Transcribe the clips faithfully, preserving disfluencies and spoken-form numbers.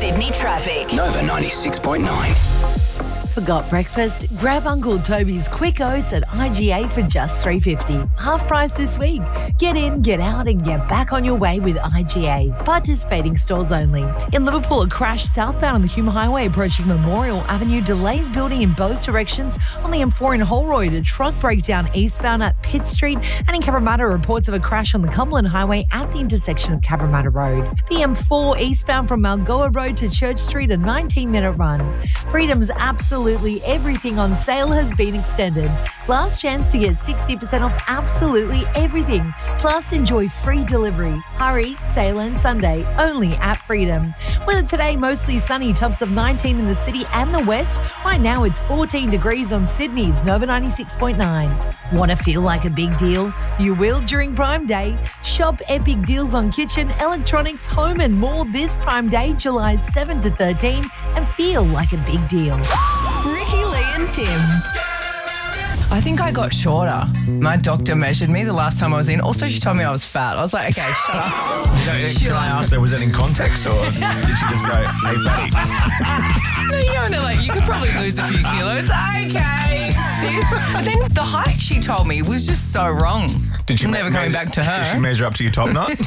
Sydney traffic. Nova ninety-six point nine. Forgot breakfast? Grab Uncle Toby's Quick Oats at I G A for just three dollars fifty. Half price this week. Get in, get out and get back on your way with I G A. Participating stores only. In Liverpool, a crash southbound on the Hume Highway approaching Memorial Avenue. Delays building in both directions. On the M four in Holroyd, a truck breakdown eastbound at Pitt Street. And in Cabramatta, reports of a crash on the Cumberland Highway at the intersection of Cabramatta Road. The M four eastbound from Malgoa Road to Church Street, a nineteen minute run. Freedom's absolutely everything on sale has been extended. Last chance to get sixty percent off absolutely everything. Plus, enjoy free delivery. Hurry, sale ends Sunday, only at Freedom. Weather today, mostly sunny, tops of nineteen in the city and the west. Right now, it's fourteen degrees on Sydney's Nova ninety-six point nine. Want to feel like a big deal? You will during Prime Day. Shop epic deals on kitchen, electronics, home and more this Prime Day, July seventh to thirteenth, and feel like a big deal. Ricky, Lee and Tim. I think I got shorter. My doctor measured me the last time I was in. Also, she told me I was fat. I was like, okay, shut up. Is that, can I ask her, was that in context or did she just go, hey, fatty? No, you know, they're like, you could probably lose a few kilos. Okay, sis. But then the height she told me was just so wrong. Did she I'm never me- coming back to her. Did she measure up to your top knot?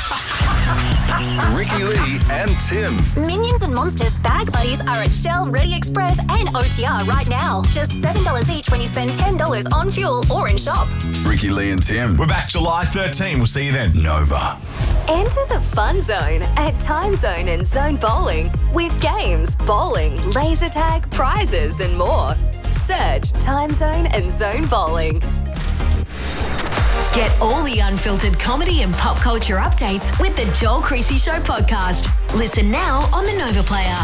Ricky Lee and Tim. Minions and Monsters bag buddies are at Shell, Ready Express and O T R right now. Just seven dollars each when you spend ten dollars on fuel or in shop. Ricky Lee and Tim. We're back July thirteenth. We'll see you then. Nova. Enter the fun zone at Time Zone and Zone Bowling with games, bowling, laser tag, prizes and more. Search Time Zone and Zone Bowling. Get all the unfiltered comedy and pop culture updates with the Joel Creasy Show podcast. Listen now on the Nova Player.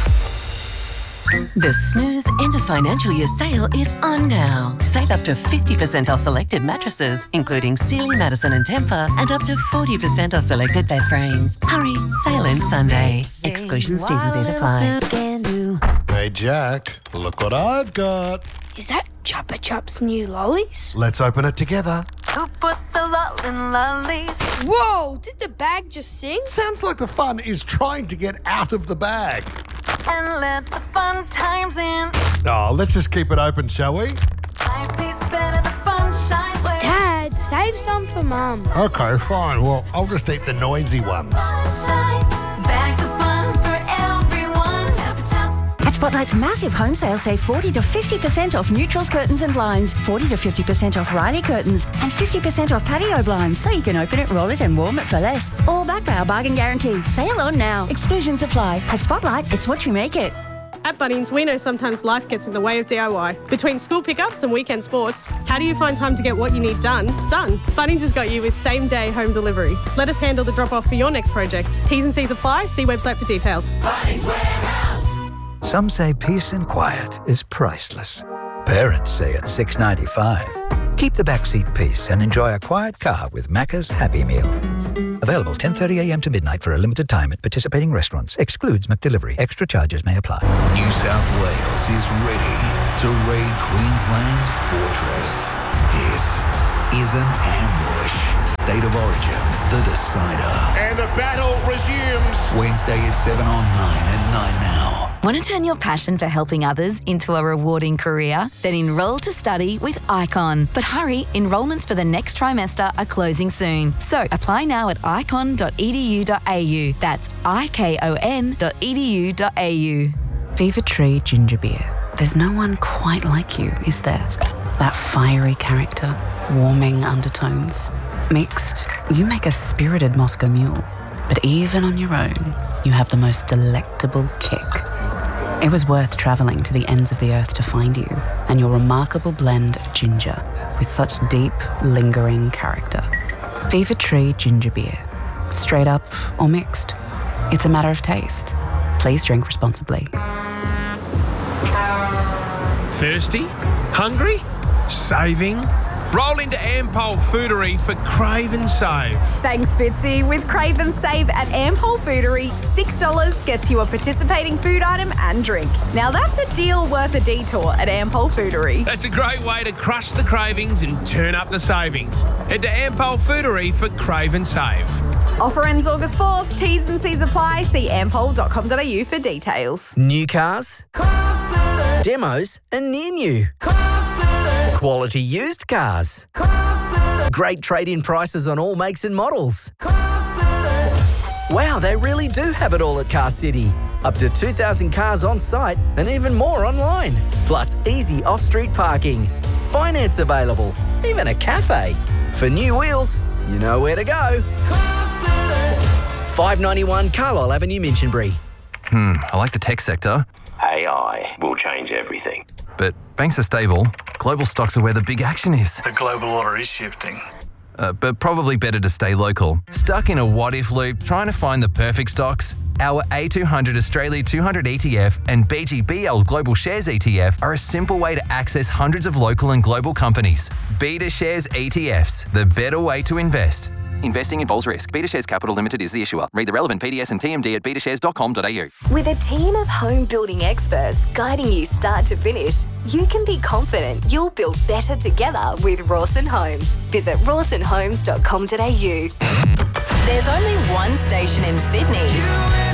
The Snooze End of Financial Year sale is on now. Save up to fifty percent off selected mattresses, including Sealy, Madison and Tempur, and up to forty percent off selected bed frames. Hurry, sale ends Sunday. Exclusions, T's and C's apply. Hey, Jack, look what I've got. Is that Chupa Chups new lollies? Let's open it together. Who put the lollin' lollies? Whoa, did the bag just sing? Sounds like the fun is trying to get out of the bag. And let the fun times in. Oh, let's just keep it open, shall we? Life tastes better the fun shine way. Dad, save some for Mum. Okay, fine. Well, I'll just eat the noisy ones. Sunshine, bags of fun for everyone. Chupa Chups. At Spotlight's massive home sale, save forty to fifty percent off neutrals, curtains and blinds, forty to fifty percent off Riley curtains, and fifty percent off patio blinds, so you can open it, roll it and warm it for less. All backed by our bargain guarantee. Sale on now. Exclusions apply. At Spotlight, it's what you make it. At Bunnings, we know sometimes life gets in the way of D I Y. Between school pickups and weekend sports, how do you find time to get what you need done? Done. Bunnings has got you with same-day home delivery. Let us handle the drop-off for your next project. T's and C's apply. See website for details. Bunnings Warehouse. Some say peace and quiet is priceless. Parents say it's six dollars ninety-five. Keep the backseat peace and enjoy a quiet car with Macca's Happy Meal. Available ten thirty a m to midnight for a limited time at participating restaurants. Excludes McDelivery. Extra charges may apply. New South Wales is ready to raid Queensland's fortress. This is an ambush. State of Origin, the decider. And the battle resumes. Wednesday at seven on nine at nine now. Want to turn your passion for helping others into a rewarding career? Then enrol to study with Icon. But hurry, enrolments for the next trimester are closing soon. So apply now at icon dot e d u dot a u. That's I K O N dot e d u dot a u. Fever Tree Ginger Beer. There's no one quite like you, is there? That fiery character, warming undertones. Mixed, you make a spirited Moscow Mule. But even on your own, you have the most delectable kick. It was worth travelling to the ends of the earth to find you and your remarkable blend of ginger with such deep, lingering character. Fever Tree Ginger Beer. Straight up or mixed. It's a matter of taste. Please drink responsibly. Thirsty? Hungry? Saving? Roll into Ampol Foodery for Crave and Save. Thanks, Fitzy. With Crave and Save at Ampol Foodery, six dollars gets you a participating food item and drink. Now that's a deal worth a detour at Ampol Foodery. That's a great way to crush the cravings and turn up the savings. Head to Ampol Foodery for Crave and Save. Offer ends August fourth. T's and C's apply. See ampol dot com dot a u for details. New cars, demos and near new. Quality used cars. Great trade-in prices on all makes and models. Wow, they really do have it all at Car City. Up to two thousand cars on site and even more online. Plus easy off-street parking. Finance available. Even a cafe. For new wheels, you know where to go. five ninety-one Carlisle Avenue, Minchinbury. Hmm, I like the tech sector. A I will change everything. But banks are stable. Global stocks are where the big action is. The global order is shifting. Uh, but probably better to stay local. Stuck in a what-if loop trying to find the perfect stocks? Our A two hundred Australia two hundred E T F and B G B L Global Shares E T F are a simple way to access hundreds of local and global companies. Beta Shares E T Fs, the better way to invest. Investing involves risk. Beta Shares Capital Limited is the issuer. Read the relevant P D S and T M D at beta shares dot com dot a u. With a team of home building experts guiding you start to finish, you can be confident you'll build better together with Rawson Homes. Visit rawson homes dot com dot a u. There's only one station in Sydney